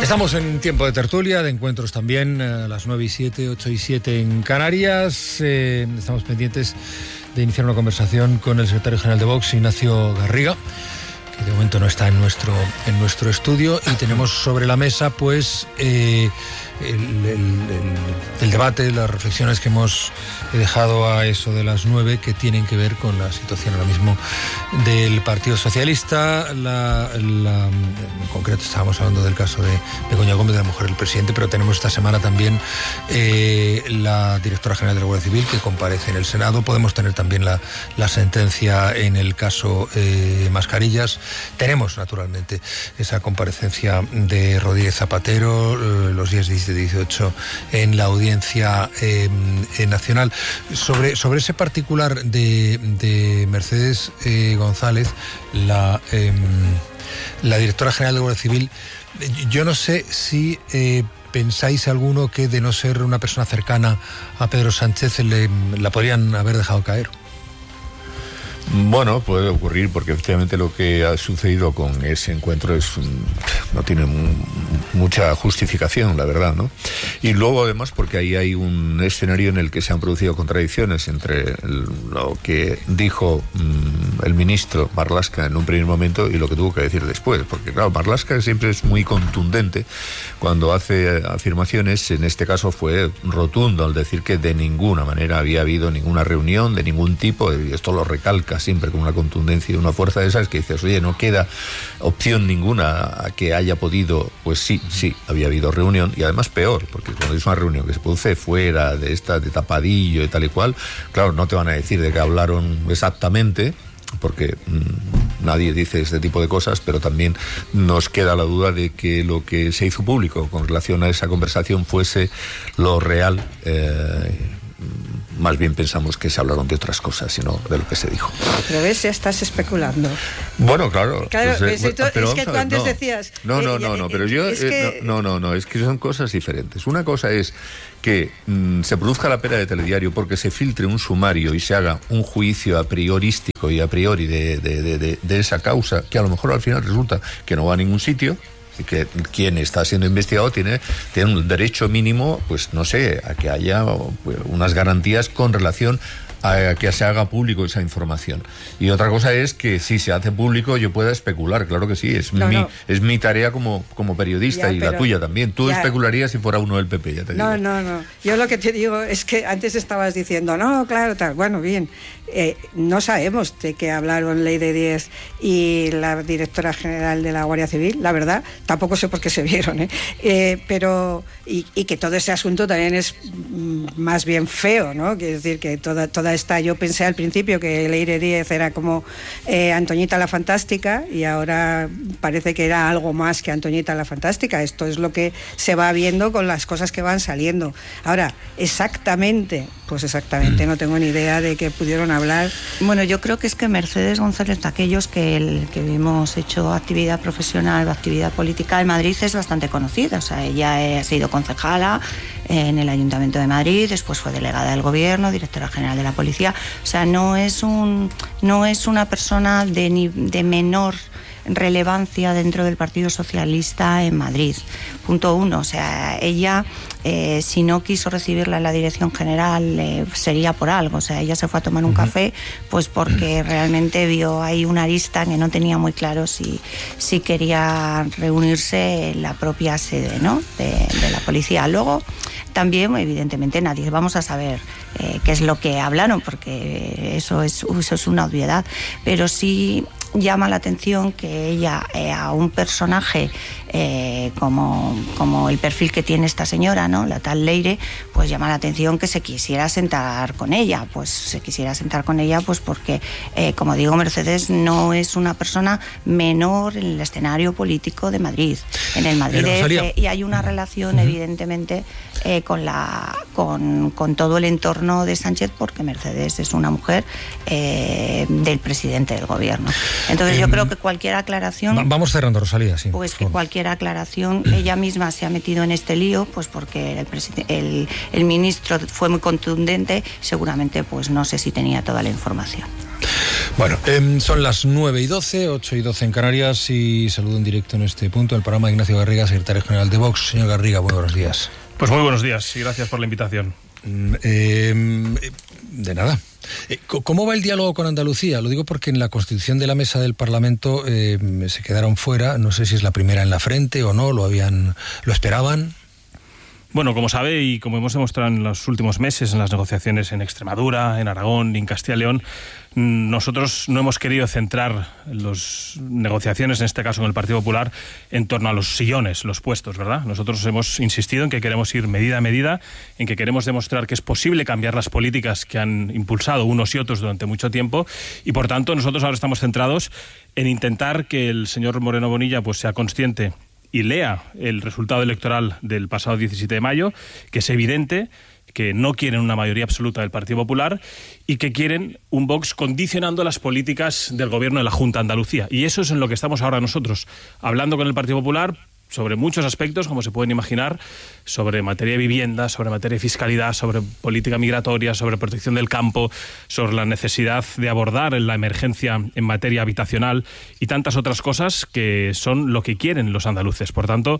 Estamos en tiempo de tertulia, de encuentros también, a las 9:07, 8:07 en Canarias. Estamos pendientes de iniciar una conversación con el secretario general de Vox, Ignacio Garriga, que de momento no está en nuestro estudio, y tenemos sobre la mesa pues el debate, las reflexiones que hemos dejado a eso de las 9, que tienen que ver con la situación ahora mismo del Partido Socialista. En concreto estábamos hablando del caso de Begoña Gómez, de la mujer del presidente, pero tenemos esta semana también la directora general de la Guardia Civil, que comparece en el Senado. Podemos tener también la sentencia en el caso Mascarillas. Tenemos, naturalmente, esa comparecencia de Rodríguez Zapatero los días 17 y 18 en la Audiencia Nacional. Sobre ese particular de Mercedes González, la directora general de la Guardia Civil, yo no sé si pensáis alguno que, de no ser una persona cercana a Pedro Sánchez, la podrían haber dejado caer. Bueno, puede ocurrir, porque efectivamente lo que ha sucedido con ese encuentro no tiene mucha justificación, la verdad, ¿no? Y luego, además, porque ahí hay un escenario en el que se han producido contradicciones entre lo que dijo el ministro Marlaska en un primer momento y lo que tuvo que decir después, porque claro, Marlaska siempre es muy contundente cuando hace afirmaciones. En este caso fue rotundo al decir que de ninguna manera había habido ninguna reunión de ningún tipo, y esto lo recalca siempre con una contundencia y una fuerza de esas que dices, oye, no queda opción ninguna a que haya podido. Pues sí, había habido reunión, y además peor, porque cuando es una reunión que se produce fuera de tapadillo y tal y cual, claro, no te van a decir de qué hablaron exactamente, porque nadie dice este tipo de cosas, pero también nos queda la duda de que lo que se hizo público con relación a esa conversación fuese lo real. Más bien pensamos que se hablaron de otras cosas, sino de lo que se dijo. Pero ves, ya estás especulando. Bueno, claro. Claro, pues, pero es que tú antes decías... No, pero yo... Es que... es que son cosas diferentes. Una cosa es que se produzca la pera de Telediario porque se filtre un sumario y se haga un juicio a priorístico y a priori de esa causa, que a lo mejor al final resulta que no va a ningún sitio, y que quien está siendo investigado tiene un derecho mínimo, pues no sé, a que haya unas garantías con relación a que se haga público esa información. Y otra cosa es que si se hace público yo pueda especular, claro que sí, es mi tarea como periodista, ya, y la tuya también. Tú especularías si fuera uno del PP, ya te digo. No. Yo lo que te digo es que antes estabas diciendo, no, claro, tal. Bueno, bien, no sabemos de qué hablaron Leire Díez y la directora general de la Guardia Civil, la verdad, tampoco sé por qué se vieron, pero y que todo ese asunto también es más bien feo, ¿no? Quiero decir que toda esta, yo pensé al principio que Leire Díez era como Antoñita la Fantástica, y ahora parece que era algo más que Antoñita la Fantástica. Esto es lo que se va viendo con las cosas que van saliendo. Ahora, exactamente, no tengo ni idea de qué pudieron hablar. Bueno, yo creo que es que Mercedes González, aquellos que hemos hecho actividad profesional o actividad política en Madrid, es bastante conocida. O sea, ella ha sido concejala en el Ayuntamiento de Madrid, después fue delegada del Gobierno, directora general de la Policía. O sea, no es una persona de menor relevancia dentro del Partido Socialista en Madrid. Punto uno. O sea, ella, si no quiso recibirla en la dirección general, sería por algo. O sea, ella se fue a tomar un café pues porque realmente vio ahí una arista que no tenía muy claro si quería reunirse en la propia sede, ¿no?, de la policía. Luego, también, evidentemente, nadie vamos a saber qué es lo que hablaron, porque eso es una obviedad, pero sí llama la atención que ella, a un personaje como el perfil que tiene esta señora, ¿no?, la tal Leire, pues llama la atención que se quisiera sentar con ella. Pues porque, como digo, Mercedes no es una persona menor en el escenario político de Madrid, en el Madrid DF, y hay una relación evidentemente con todo el entorno de Sánchez, porque Mercedes es una mujer del presidente del Gobierno. Entonces yo creo que cualquier aclaración... Vamos cerrando, Rosalía, sí. Pues que cualquier aclaración, ella misma se ha metido en este lío, pues porque el ministro fue muy contundente, seguramente pues no sé si tenía toda la información. Bueno, son las 9:12, 8:12 en Canarias, y saludo en directo en este punto el programa de Ignacio Garriga, secretario general de Vox. Señor Garriga, buenos días. Pues muy buenos días y gracias por la invitación. De nada. ¿Cómo va el diálogo con Andalucía? Lo digo porque en la constitución de la mesa del Parlamento se quedaron fuera. No sé si es la primera en la frente o no, lo esperaban. Bueno, como sabe y como hemos demostrado en los últimos meses en las negociaciones en Extremadura, en Aragón y en Castilla y León, nosotros no hemos querido centrar las negociaciones, en este caso con el Partido Popular, en torno a los sillones, los puestos, ¿verdad? Nosotros hemos insistido en que queremos ir medida a medida, en que queremos demostrar que es posible cambiar las políticas que han impulsado unos y otros durante mucho tiempo, y por tanto nosotros ahora estamos centrados en intentar que el señor Moreno Bonilla pues sea consciente y lea el resultado electoral del pasado 17 de mayo, que es evidente que no quieren una mayoría absoluta del Partido Popular y que quieren un Vox condicionando las políticas del gobierno de la Junta de Andalucía. Y eso es en lo que estamos ahora nosotros, hablando con el Partido Popular sobre muchos aspectos, como se pueden imaginar, sobre materia de vivienda, sobre materia de fiscalidad, sobre política migratoria, sobre protección del campo, sobre la necesidad de abordar la emergencia en materia habitacional y tantas otras cosas que son lo que quieren los andaluces. Por tanto,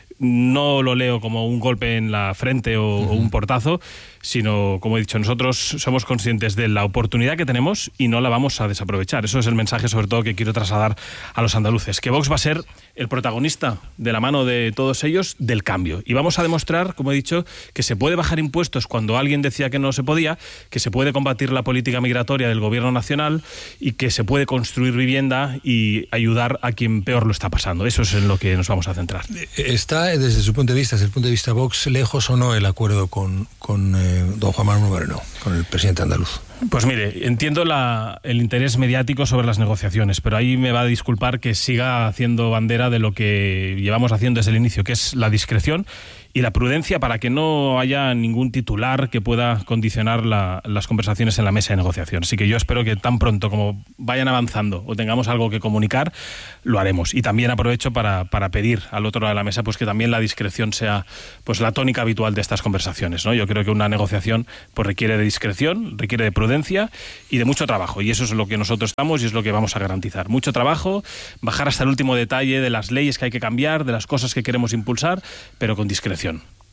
no lo leo como un golpe en la frente o un portazo, sino, como he dicho, nosotros somos conscientes de la oportunidad que tenemos y no la vamos a desaprovechar. Eso es el mensaje, sobre todo, que quiero trasladar a los andaluces, que Vox va a ser el protagonista, de la mano de todos ellos, del cambio. Y vamos a demostrar, como he dicho, que se puede bajar impuestos cuando alguien decía que no se podía, que se puede combatir la política migratoria del gobierno nacional y que se puede construir vivienda y ayudar a quien peor lo está pasando. Eso es en lo que nos vamos a centrar. ¿Está, desde su punto de vista, desde el punto de vista Vox, lejos o no el acuerdo con don Juan Manuel Moreno, con el presidente andaluz? Pues mire, entiendo el interés mediático sobre las negociaciones, pero ahí me va a disculpar que siga haciendo bandera de lo que llevamos haciendo desde el inicio, que es la discreción y la prudencia para que no haya ningún titular que pueda condicionar las conversaciones en la mesa de negociación. Así que yo espero que tan pronto como vayan avanzando o tengamos algo que comunicar, lo haremos. Y también aprovecho para pedir al otro lado de la mesa pues que también la discreción sea pues la tónica habitual de estas conversaciones, ¿no? Yo creo que una negociación pues requiere de discreción, requiere de prudencia y de mucho trabajo. Y eso es lo que nosotros estamos y es lo que vamos a garantizar. Mucho trabajo, bajar hasta el último detalle de las leyes que hay que cambiar, de las cosas que queremos impulsar, pero con discreción.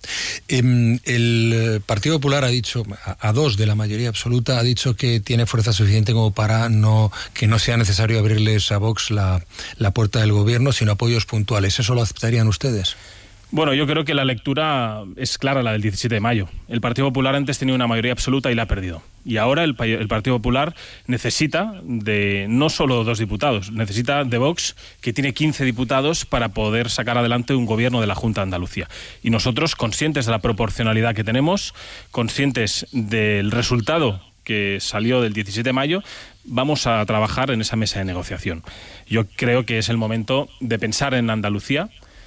El Partido Popular ha dicho, a dos de la mayoría absoluta, ha dicho que tiene fuerza suficiente como para que no sea necesario abrirles a Vox la puerta del gobierno, sino apoyos puntuales. ¿Eso lo aceptarían ustedes? Bueno, yo creo que la lectura es clara, la del 17 de mayo. El Partido Popular antes tenía una mayoría absoluta y la ha perdido. Y ahora el Partido Popular necesita de no solo 2 diputados, necesita de Vox, que tiene 15 diputados, para poder sacar adelante un gobierno de la Junta de Andalucía. Y nosotros, conscientes de la proporcionalidad que tenemos, conscientes del resultado que salió del 17 de mayo, vamos a trabajar en esa mesa de negociación. Yo creo que es el momento de pensar en Andalucía,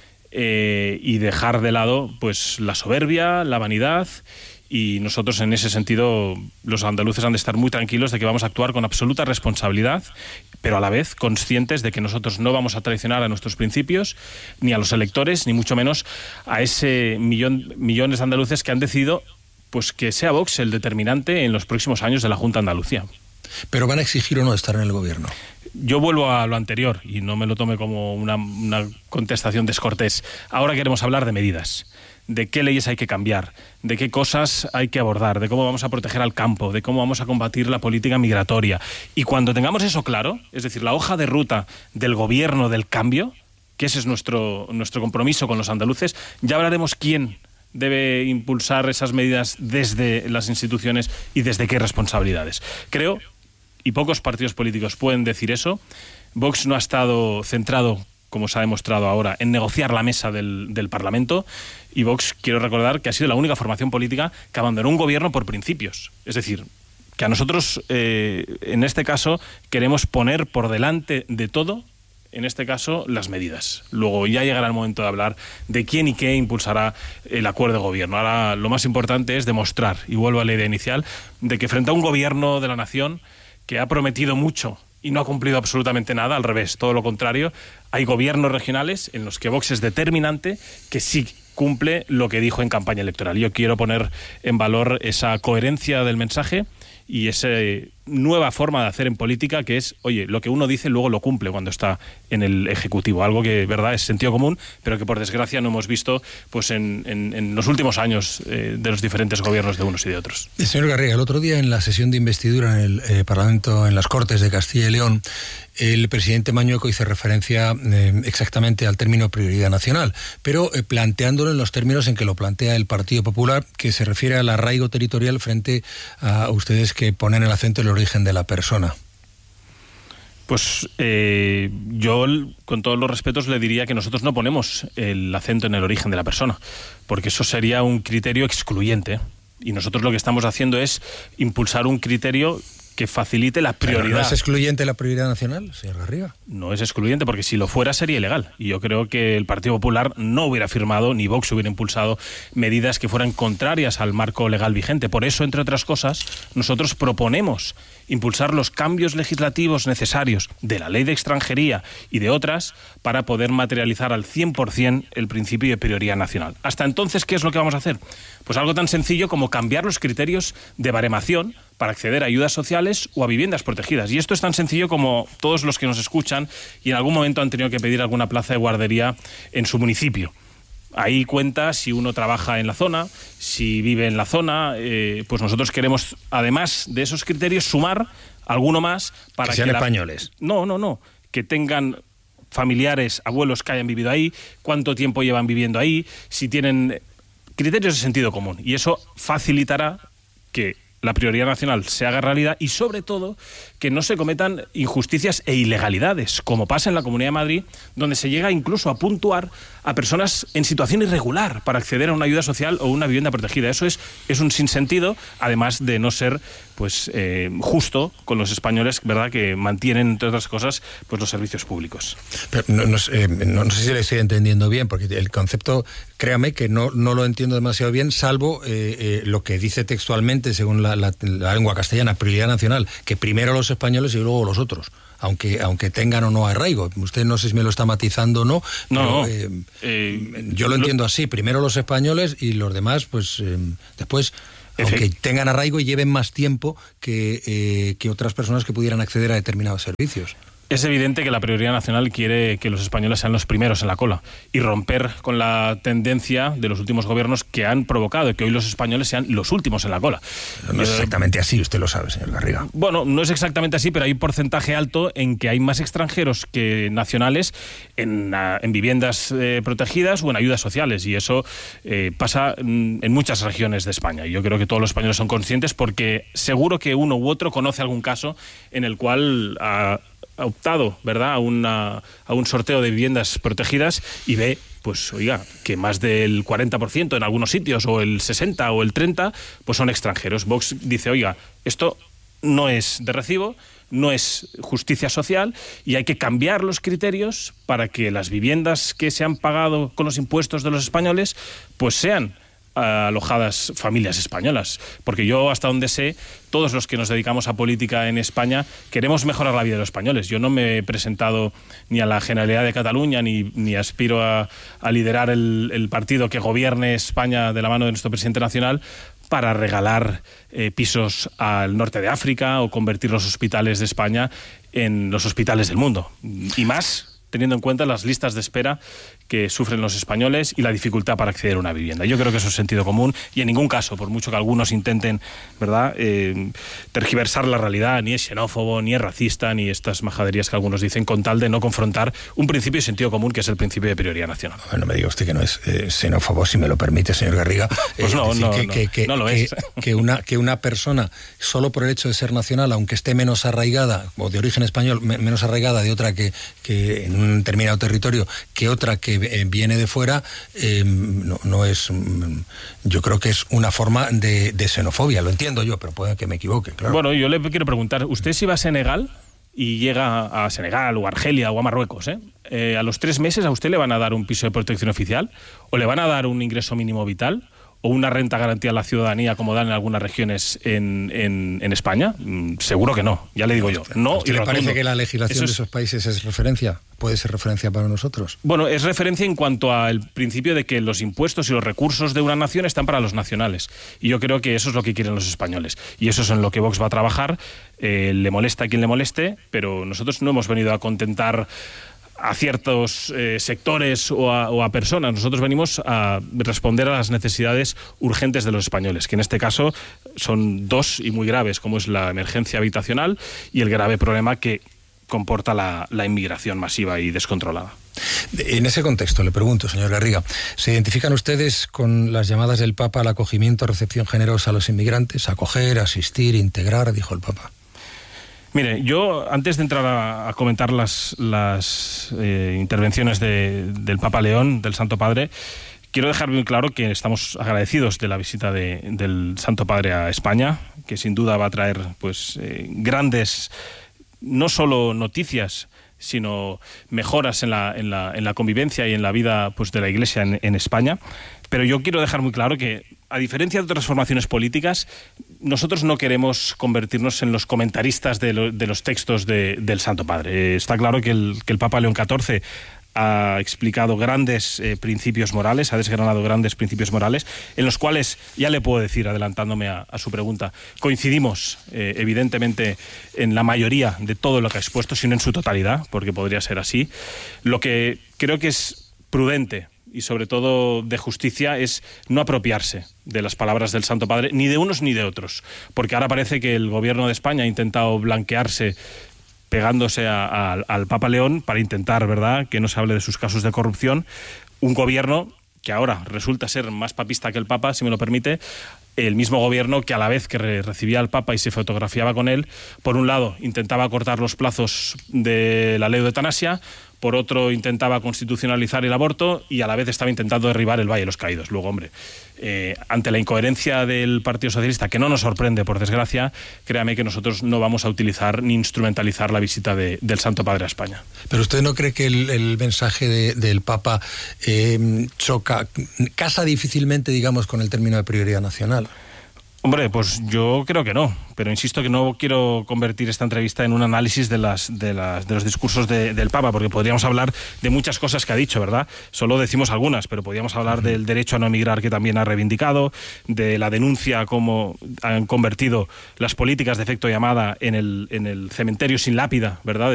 y dejar de lado pues la soberbia, la vanidad, y nosotros en ese sentido los andaluces han de estar muy tranquilos de que vamos a actuar con absoluta responsabilidad, pero a la vez conscientes de que nosotros no vamos a traicionar a nuestros principios, ni a los electores, ni mucho menos a ese millones de andaluces que han decidido pues que sea Vox el determinante en los próximos años de la Junta de Andalucía. ¿Pero van a exigir o no estar en el gobierno? Yo vuelvo a lo anterior y no me lo tome como una contestación descortés. Ahora queremos hablar de medidas, de qué leyes hay que cambiar, de qué cosas hay que abordar, de cómo vamos a proteger al campo, de cómo vamos a combatir la política migratoria. Y cuando tengamos eso claro, es decir, la hoja de ruta del gobierno del cambio, que ese es nuestro compromiso con los andaluces, ya hablaremos quién debe impulsar esas medidas desde las instituciones y desde qué responsabilidades. Creo, y pocos partidos políticos pueden decir eso, Vox no ha estado centrado, como se ha demostrado ahora, en negociar la mesa del Parlamento, y Vox, quiero recordar, que ha sido la única formación política que abandonó un gobierno por principios. Es decir, que a nosotros, en este caso, queremos poner por delante de todo, en este caso, las medidas. Luego ya llegará el momento de hablar de quién y qué impulsará el acuerdo de gobierno. Ahora lo más importante es demostrar, y vuelvo a la idea inicial, de que frente a un gobierno de la nación que ha prometido mucho y no ha cumplido absolutamente nada, al revés, todo lo contrario, hay gobiernos regionales en los que Vox es determinante, que sí cumple lo que dijo en campaña electoral. Yo quiero poner en valor esa coherencia del mensaje y ese nueva forma de hacer en política, que es, oye, lo que uno dice luego lo cumple cuando está en el Ejecutivo, algo que, verdad, es sentido común, pero que por desgracia no hemos visto pues en los últimos años de los diferentes gobiernos de unos y de otros. Señor Garriga, el otro día en la sesión de investidura en el Parlamento, en las Cortes de Castilla y León, el presidente Mañueco hizo referencia exactamente al término prioridad nacional, pero planteándolo en los términos en que lo plantea el Partido Popular, que se refiere al arraigo territorial frente a ustedes que ponen el acento en el origen de la persona. Pues yo, con todos los respetos, le diría que nosotros no ponemos el acento en el origen de la persona, porque eso sería un criterio excluyente. Y nosotros lo que estamos haciendo es impulsar un criterio que facilite la prioridad. ¿Pero no es excluyente la prioridad nacional, señor Garriga? No es excluyente, porque si lo fuera sería ilegal. Y yo creo que el Partido Popular no hubiera firmado, ni Vox hubiera impulsado medidas que fueran contrarias al marco legal vigente. Por eso, entre otras cosas, nosotros proponemos impulsar los cambios legislativos necesarios de la Ley de Extranjería y de otras para poder materializar al 100% el principio de prioridad nacional. Hasta entonces, ¿qué es lo que vamos a hacer? Pues algo tan sencillo como cambiar los criterios de baremación para acceder a ayudas sociales o a viviendas protegidas. Y esto es tan sencillo como todos los que nos escuchan y en algún momento han tenido que pedir alguna plaza de guardería en su municipio. Ahí cuenta si uno trabaja en la zona, si vive en la zona, pues nosotros queremos, además de esos criterios, sumar alguno más para que sean españoles. No, que tengan familiares, abuelos que hayan vivido ahí, cuánto tiempo llevan viviendo ahí, si tienen criterios de sentido común. Y eso facilitará que la prioridad nacional se haga realidad y, sobre todo, que no se cometan injusticias e ilegalidades, como pasa en la Comunidad de Madrid, donde se llega incluso a puntuar a personas en situación irregular para acceder a una ayuda social o una vivienda protegida. Eso es un sinsentido, además de no ser pues justo con los españoles, ¿verdad?, que mantienen, entre otras cosas, pues los servicios públicos. Pero no sé si le estoy entendiendo bien, porque el concepto, créame que no lo entiendo demasiado bien, salvo lo que dice textualmente, según la lengua castellana, prioridad nacional, que primero los españoles y luego los otros, aunque tengan o no arraigo. Usted no sé si me lo está matizando o no, pero yo lo entiendo así, primero los españoles y los demás, pues después, aunque tengan arraigo y lleven más tiempo que otras personas que pudieran acceder a determinados servicios. Es evidente que la prioridad nacional quiere que los españoles sean los primeros en la cola y romper con la tendencia de los últimos gobiernos que han provocado que hoy los españoles sean los últimos en la cola. No es exactamente así, usted lo sabe, señor Garriga. Bueno, no es exactamente así, pero hay un porcentaje alto en que hay más extranjeros que nacionales en viviendas protegidas o en ayudas sociales, y eso pasa en muchas regiones de España. Y yo creo que todos los españoles son conscientes, porque seguro que uno u otro conoce algún caso en el cual ha optado, ¿verdad?, a un sorteo de viviendas protegidas y ve, pues oiga, que más del 40% en algunos sitios, o el 60% o el 30%, pues son extranjeros. Vox dice, oiga, esto no es de recibo, no es justicia social, y hay que cambiar los criterios para que las viviendas que se han pagado con los impuestos de los españoles pues sean alojadas familias españolas, porque yo, hasta donde sé, todos los que nos dedicamos a política en España queremos mejorar la vida de los españoles. Yo no me he presentado ni a la Generalidad de Cataluña ni aspiro a liderar el partido que gobierne España de la mano de nuestro presidente nacional para regalar pisos al norte de África o convertir los hospitales de España en los hospitales del mundo, y más teniendo en cuenta las listas de espera que sufren los españoles y la dificultad para acceder a una vivienda. Yo creo que eso es sentido común, y en ningún caso, por mucho que algunos intenten, ¿verdad?, tergiversar la realidad, ni es xenófobo, ni es racista, ni estas majaderías que algunos dicen, con tal de no confrontar un principio de sentido común, que es el principio de prioridad nacional. Bueno, me diga usted que no es xenófobo, si me lo permite, señor Garriga. Pues no lo es. Que una persona, solo por el hecho de ser nacional, aunque esté menos arraigada, o de origen español, menos arraigada de otra que en un determinado territorio, que otra que viene de fuera, no es, yo creo que es una forma de xenofobia, lo entiendo yo, pero puede que me equivoque, claro. Bueno, yo le quiero preguntar, ¿usted si va a Senegal y llega a Senegal o a Argelia o a Marruecos, a los 3 meses a usted le van a dar un piso de protección oficial, o le van a dar un ingreso mínimo vital, o una renta garantía a la ciudadanía como dan en algunas regiones en España? Seguro que no, ya le digo yo. No. ¿Usted le parece que la legislación de esos países es referencia? ¿Puede ser referencia para nosotros? Bueno, es referencia en cuanto al principio de que los impuestos y los recursos de una nación están para los nacionales. Y yo creo que eso es lo que quieren los españoles. Y eso es en lo que Vox va a trabajar. Le molesta a quien le moleste, pero nosotros no hemos venido a contentar a ciertos sectores o a personas. Nosotros venimos a responder a las necesidades urgentes de los españoles, que en este caso son dos y muy graves, como es la emergencia habitacional y el grave problema que comporta la inmigración masiva y descontrolada. En ese contexto, le pregunto, señor Garriga, ¿se identifican ustedes con las llamadas del Papa al acogimiento, recepción generosa a los inmigrantes? Acoger, asistir, integrar, dijo el Papa. Mire, yo antes de entrar a comentar las intervenciones del Papa León, del Santo Padre, quiero dejar muy claro que estamos agradecidos de la visita del Santo Padre a España, que sin duda va a traer pues grandes, no solo noticias, sino mejoras en la convivencia y en la vida pues de la Iglesia en España. Pero yo quiero dejar muy claro que, a diferencia de otras formaciones políticas, nosotros no queremos convertirnos en los comentaristas de los textos del Santo Padre. Está claro que el Papa León XIV ha explicado grandes principios morales, ha desgranado grandes principios morales, en los cuales, ya le puedo decir, adelantándome a su pregunta, coincidimos evidentemente en la mayoría de todo lo que ha expuesto, sino en su totalidad, porque podría ser así. Lo que creo que es prudente y sobre todo de justicia es no apropiarse de las palabras del Santo Padre, ni de unos ni de otros, porque ahora parece que el gobierno de España ha intentado blanquearse pegándose al Papa León para intentar, ¿verdad?, que no se hable de sus casos de corrupción. Un gobierno que ahora resulta ser más papista que el Papa, si me lo permite, el mismo gobierno que a la vez que recibía al Papa y se fotografiaba con él, por un lado intentaba cortar los plazos de la ley de eutanasia, por otro intentaba constitucionalizar el aborto y a la vez estaba intentando derribar el Valle de los Caídos. Luego, hombre, ante la incoherencia del Partido Socialista, que no nos sorprende, por desgracia, créame que nosotros no vamos a utilizar ni instrumentalizar la visita del Santo Padre a España. ¿Pero usted no cree que el mensaje del Papa casa difícilmente, digamos, con el término de prioridad nacional? Hombre, pues yo creo que no, pero insisto que no quiero convertir esta entrevista en un análisis de los discursos del Papa, porque podríamos hablar de muchas cosas que ha dicho, ¿verdad? Solo decimos algunas, pero podríamos hablar del derecho a no emigrar, que también ha reivindicado, de la denuncia cómo han convertido las políticas de efecto llamada en el cementerio sin lápida, ¿verdad?,